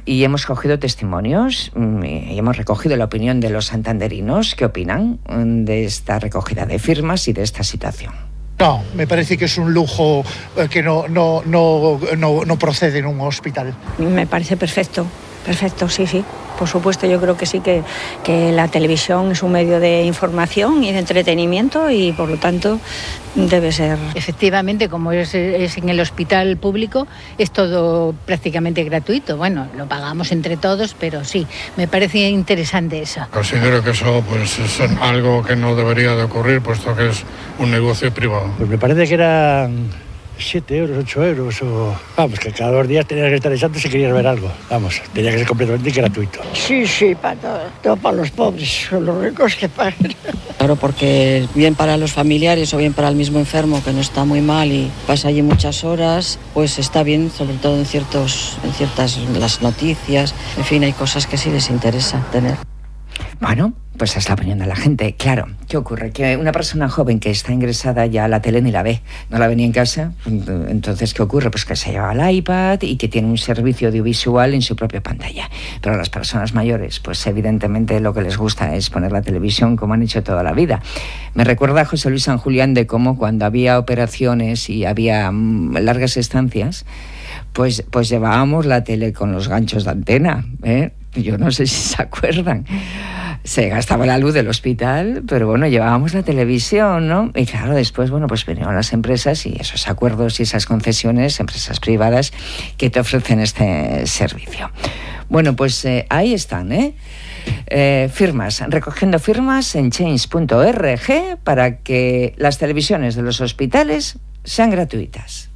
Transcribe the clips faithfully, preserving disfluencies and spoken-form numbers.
y hemos cogido testimonios y hemos recogido la opinión de los santanderinos. ¿Qué opinan de esta recogida de firmas y de esta situación? No, me parece que es un lujo que no, no, no, no, no procede en un hospital. Me parece perfecto, perfecto, sí, sí. Por supuesto, yo creo que sí, que, que la televisión es un medio de información y de entretenimiento y, por lo tanto, debe ser. Efectivamente, como es, es en el hospital público, es todo prácticamente gratuito. Bueno, lo pagamos entre todos, pero sí, me parece interesante eso. Considero que eso pues, es algo que no debería de ocurrir, puesto que es un negocio privado. Pues me parece que eran siete euros, ocho euros, o vamos, que cada dos días tenías que estar echando si querías ver algo. Vamos, tenía que ser completamente gratuito. Sí, sí, para todo, todo para los pobres, los ricos que paguen. Claro, porque bien para los familiares o bien para el mismo enfermo que no está muy mal y pasa allí muchas horas, pues está bien, sobre todo en ciertos, en ciertas las noticias. En fin, hay cosas que sí les interesa tener. Bueno, pues es la opinión de la gente. Claro, ¿qué ocurre? Que una persona joven que está ingresada ya a la tele ni la ve, no la ve ni en casa. Entonces, ¿qué ocurre? Pues que se lleva el iPad y que tiene un servicio audiovisual en su propia pantalla. Pero a las personas mayores, pues evidentemente lo que les gusta es poner la televisión como han hecho toda la vida. Me recuerda a José Luis San Julián de cómo cuando había operaciones y había mm, largas estancias, pues, pues llevábamos la tele con los ganchos de antena, ¿eh? Yo no sé si se acuerdan. Se gastaba la luz del hospital, pero bueno, llevábamos la televisión, ¿no? Y claro, después, bueno, pues vinieron las empresas y esos acuerdos y esas concesiones, empresas privadas, que te ofrecen este servicio. Bueno, pues eh, ahí están, ¿eh? Eh, firmas, recogiendo firmas en change punto org para que las televisiones de los hospitales sean gratuitas.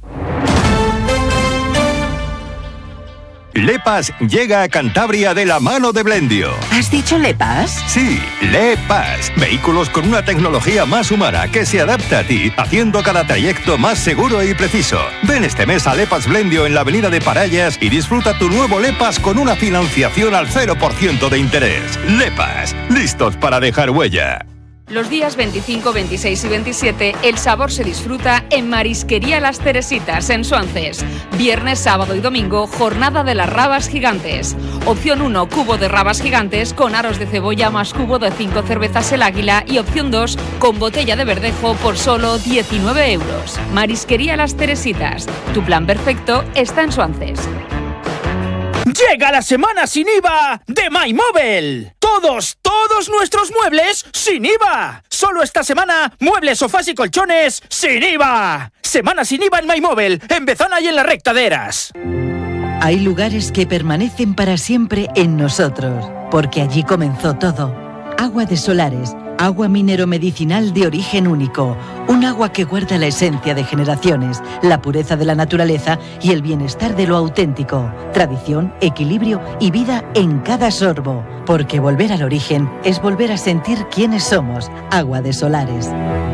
Lepas llega a Cantabria de la mano de Blendio. ¿Has dicho Lepas? Sí, Lepas. Vehículos con una tecnología más humana que se adapta a ti, haciendo cada trayecto más seguro y preciso. Ven este mes a Lepas Blendio en la avenida de Parallas y disfruta tu nuevo Lepas con una financiación al cero por ciento de interés. Lepas, listos para dejar huella. Los días veinticinco, veintiséis y veintisiete, el sabor se disfruta en Marisquería Las Teresitas, en Suances. Viernes, sábado y domingo, jornada de las rabas gigantes. Opción uno, cubo de rabas gigantes con aros de cebolla más cubo de cinco cervezas El Águila. Y opción dos, con botella de verdejo por solo diecinueve euros. Marisquería Las Teresitas. Tu plan perfecto está en Suances. Llega la semana sin I V A de MyMobile. Todos, todos nuestros muebles sin I V A. Solo esta semana, muebles, sofás y colchones sin I V A. Semana sin I V A en MyMobile, en Bezana y en la Recta de Eras. Hay lugares que permanecen para siempre en nosotros, porque allí comenzó todo. Agua de Solares, agua minero-medicinal de origen único. Un agua que guarda la esencia de generaciones, la pureza de la naturaleza y el bienestar de lo auténtico. Tradición, equilibrio y vida en cada sorbo. Porque volver al origen es volver a sentir quiénes somos. Agua de Solares.